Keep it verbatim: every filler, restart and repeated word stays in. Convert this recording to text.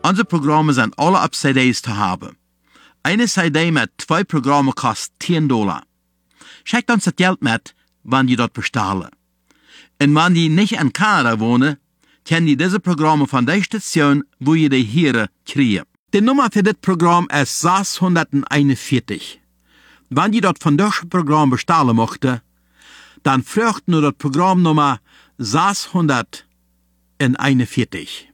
Unsere Programme sind alle auf C Ds zu haben. Eine C D mit zwei Programmen kostet zehn Dollar. Schickt uns das Geld mit, wenn die dort bestellen. Und wenn die nicht in Kanada wohnen, können die diese Programme von der Station, wo ihr die hier kriegen. Die Nummer für das Programm ist sechshunderteinundvierzig. Wenn ihr dort von diesem Programm bestellen möchtet, dann fragt nur das Programmnummer sechshunderteinundvierzig.